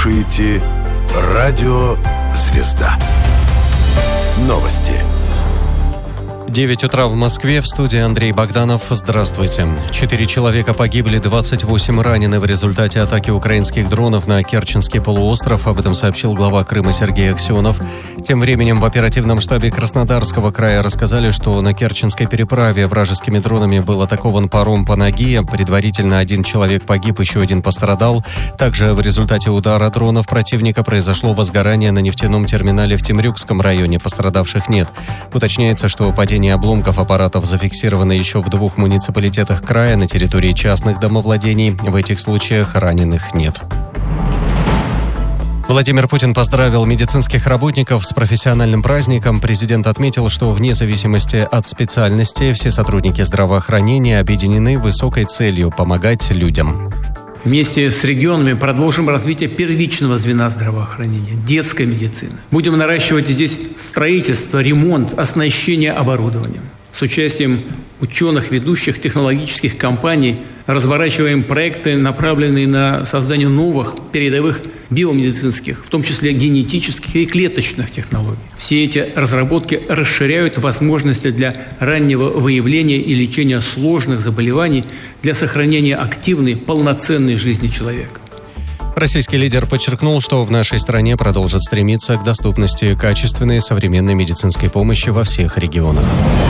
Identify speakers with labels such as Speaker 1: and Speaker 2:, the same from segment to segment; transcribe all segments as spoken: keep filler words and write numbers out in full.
Speaker 1: слушаете «Радио Звезда». Новости.
Speaker 2: девять утра в Москве. В студии Андрей Богданов. Здравствуйте. Четыре человека погибли, двадцать восемь ранены в результате атаки украинских дронов на Керченский полуостров. Об этом сообщил глава Крыма Сергей Аксенов. Тем временем в оперативном штабе Краснодарского края рассказали, что на Керченской переправе вражескими дронами был атакован паром по ноге. Предварительно один человек погиб, еще один пострадал. Также в результате удара дронов противника произошло возгорание на нефтяном терминале в Темрюкском районе. Пострадавших нет. Уточняется, что падение обломков аппаратов зафиксировано еще в двух муниципалитетах края на территории частных домовладений. В этих случаях раненых нет. Владимир Путин поздравил медицинских работников с профессиональным праздником. Президент отметил, что вне зависимости от специальности все сотрудники здравоохранения объединены высокой целью помогать людям.
Speaker 3: Вместе с регионами продолжим развитие первичного звена здравоохранения, детской медицины. Будем наращивать здесь строительство, ремонт, оснащение оборудованием. С участием ученых, ведущих технологических компаний разворачиваем проекты, направленные на создание новых передовых биомедицинских, в том числе генетических и клеточных технологий. Все эти разработки расширяют возможности для раннего выявления и лечения сложных заболеваний для сохранения активной, полноценной жизни человека.
Speaker 2: Российский лидер подчеркнул, что в нашей стране продолжат стремиться к доступности качественной современной медицинской помощи во всех регионах.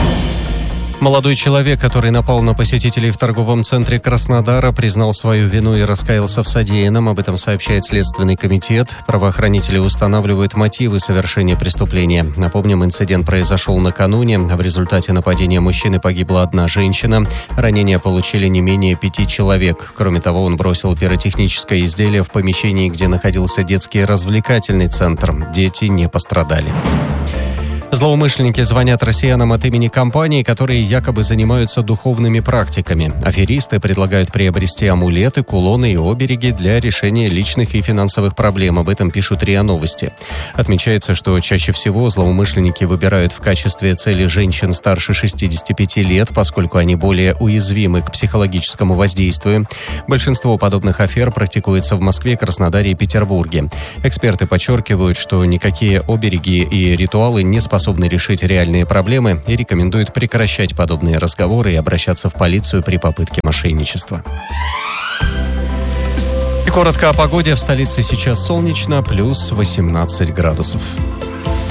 Speaker 2: Молодой человек, который напал на посетителей в торговом центре Краснодара, признал свою вину и раскаялся в содеянном. Об этом сообщает Следственный комитет. Правоохранители устанавливают мотивы совершения преступления. Напомним, инцидент произошел накануне. В результате нападения мужчины погибла одна женщина. Ранения получили не менее пяти человек. Кроме того, он бросил пиротехническое изделие в помещении, где находился детский развлекательный центр. Дети не пострадали. Злоумышленники звонят россиянам от имени компаний, которые якобы занимаются духовными практиками. Аферисты предлагают приобрести амулеты, кулоны и обереги для решения личных и финансовых проблем. Об этом пишут РИА Новости. Отмечается, что чаще всего злоумышленники выбирают в качестве цели женщин старше шестидесяти пяти лет, поскольку они более уязвимы к психологическому воздействию. Большинство подобных афер практикуется в Москве, Краснодаре и Петербурге. Эксперты подчеркивают, что никакие обереги и ритуалы не способны способны решить реальные проблемы и рекомендуют прекращать подобные разговоры и обращаться в полицию при попытке мошенничества. И коротко о погоде. В столице сейчас солнечно, плюс восемнадцать градусов.